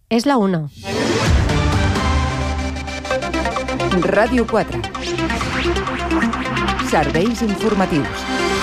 És la 1. Ràdio 4. Serveis informatius.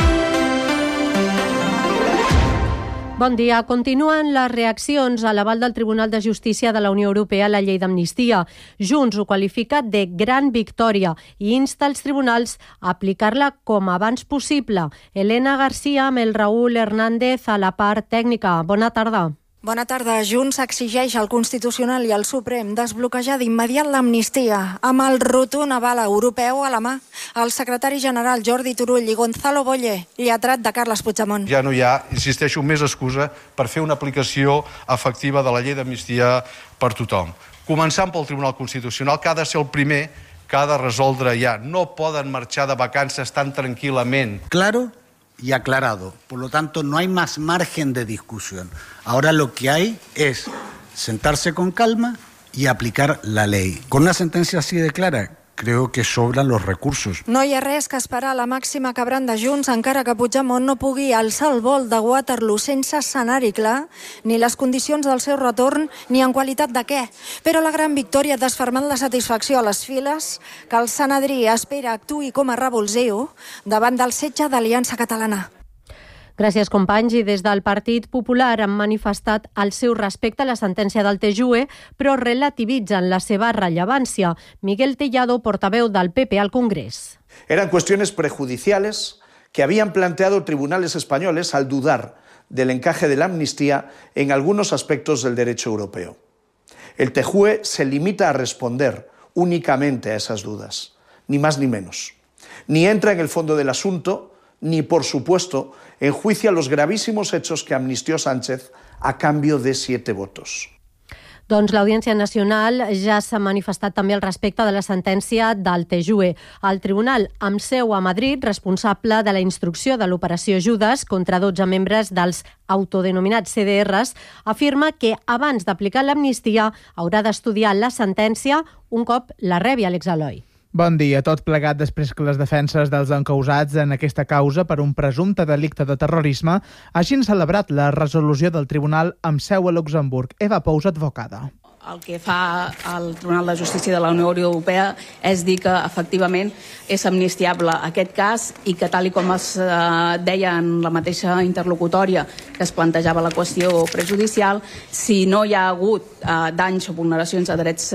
Bon dia. Continuen les reaccions a l'aval del Tribunal de Justícia de la Unió Europea a la llei d'amnistia. Junts ho qualifica de gran victòria i insta els tribunals a aplicar-la com abans possible. Elena Garcia amb el Raúl Hernández a la part tècnica. Bona tarda. Bona tarda. Junts exigeix al Constitucional i al Suprem desbloquejar d'immediat l'amnistia amb el rotund aval europeu a la mà. El secretari general Jordi Turull i Gonzalo Boye, lletrat de Carles Puigdemont. Ja no hi ha, insisteixo, més excusa per fer una aplicació efectiva de la llei d'amnistia per tothom. Començant pel Tribunal Constitucional, que ha de ser el primer que ha de resoldre ja. No poden marxar de vacances tan tranquil·lament. Claro y aclarado. Por lo tanto, no hay más margen de discusión. Ahora lo que hay es sentarse con calma y aplicar la ley. Con una sentencia así de clara, creo que sobran los recursos. No hi ha res que esperar a la màxima que de Junts, encara que Puigdemont no pugui alçar el vol de Waterloo sense escenari clar, ni les condicions del seu retorn, ni en qualitat de què. Però la gran victòria ha desfermat la satisfacció a les files que el Sanedrí espera actuï com a revulsiu davant del setge d'Aliança Catalana. Gràcies, companys. I des del Partit Popular han manifestat el seu respecte a la sentència del TJUE, però relativitzen la seva rellevància. Miguel Tellado, portaveu del PP al Congrés. Eran cuestiones prejudiciales que habían planteado tribunales españoles al dudar del encaje de la amnistía en algunos aspectos del derecho europeo. El TJUE se limita a responder únicamente a esas dudas, ni más ni menos. Ni entra en el fondo del asunto, ni, por supuesto, enjuicia los gravísimos hechos que amnistió Sánchez a cambio de 7 votos. Doncs l'Audiència Nacional ja s'ha manifestat també al respecte de la sentència del TJUE. El tribunal, amb seu a Madrid, responsable de la instrucció de l'operació Judes contra 12 membres dels autodenominats CDRs, afirma que abans d'aplicar l'amnistia haurà d'estudiar la sentència un cop la rebi Àlex Aloi. Bon dia. Tot plegat després que les defenses dels encausats en aquesta causa per un presumpte delicte de terrorisme hagin celebrat la resolució del tribunal amb seu a Luxemburg. Eva Pous, advocada. El que fa el Tribunal de Justícia de la Unió Europea és dir que efectivament és amnistiable aquest cas i que, tal com es deia en la mateixa interlocutòria que es plantejava la qüestió prejudicial, si no hi ha hagut danys o vulneracions de drets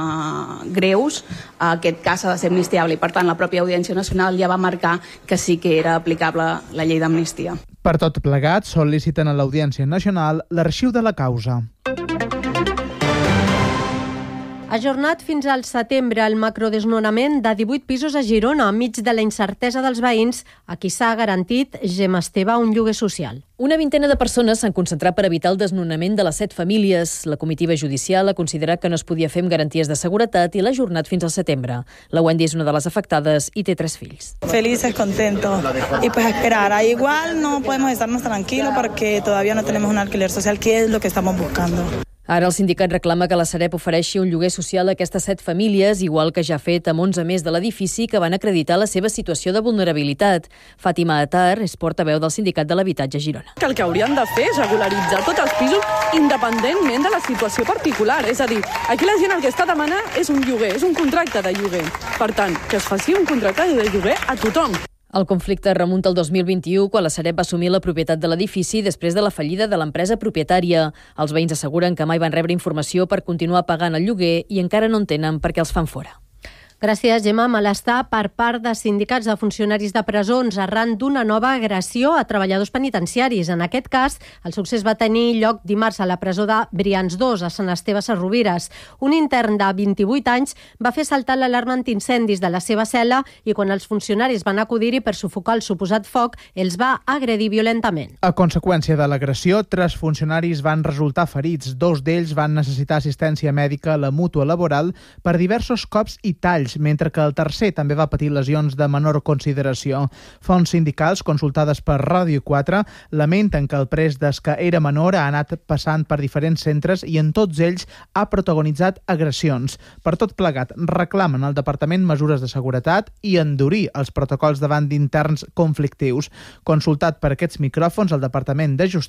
greus, aquest cas ha de ser amnistiable i, per tant, la pròpia Audiència Nacional ja va marcar que sí que era aplicable la llei d'amnistia. Per tot plegat, sol·liciten a l'Audiència Nacional l'arxiu de la causa. Ajornat fins al setembre el macrodesnonament de 18 pisos a Girona, enmig de la incertesa dels veïns, a qui s'ha garantit, Gemma Esteve, un lloguer social. Una vintena de persones s'han concentrat per evitar el desnonament de les 7 famílies. La comitiva judicial ha considerat que no es podia fer amb garanties de seguretat i l'ha ajornat fins al setembre. La Wendy és una de les afectades i té 3 fills. Felices, contentos. Y pues a esperar. Igual no podemos estarnos tranquilos porque todavía no tenemos un alquiler social, que es lo que estamos buscando. Ara el sindicat reclama que la Sareb ofereixi un lloguer social a aquestes 7 famílies, igual que ja ha fet amb 11 més de l'edifici que van acreditar la seva situació de vulnerabilitat. Fàtima Atar és portaveu del Sindicat de l'Habitatge a Girona. Que el que haurien de fer és regularitzar tots els pisos independentment de la situació particular. És a dir, aquí la gent el que està demanant és un lloguer, és un contracte de lloguer. Per tant, que es faci un contracte de lloguer a tothom. El conflicte remunta al 2021, quan la Sareb va assumir la propietat de l'edifici després de la fallida de l'empresa propietària. Els veïns asseguren que mai van rebre informació per continuar pagant el lloguer i encara no entenen per què els fan fora. Gràcies, Gemma. Malestar per part de sindicats de funcionaris de presons arran d'una nova agressió a treballadors penitenciaris. En aquest cas, el succés va tenir lloc dimarts a la presó de Brians 2, a Sant Esteve Sesrovires. Un intern de 28 anys va fer saltar l'alarma antiincendis de la seva cel·la i quan els funcionaris van acudir-hi per sufocar el suposat foc, els va agredir violentament. A conseqüència de l'agressió, 3 funcionaris van resultar ferits. 2 d'ells van necessitar assistència mèdica a la mútua laboral per diversos cops i talls, mentre que el tercer també va patir lesions de menor consideració. Fonts sindicals consultades per Ràdio 4 lamenten que el pres des que era menor ha anat passant per diferents centres i en tots ells ha protagonitzat agressions. Per tot plegat, reclamen al Departament mesures de seguretat i endurir els protocols davant d'interns conflictius. Consultat per aquests micròfons, el Departament de Justícia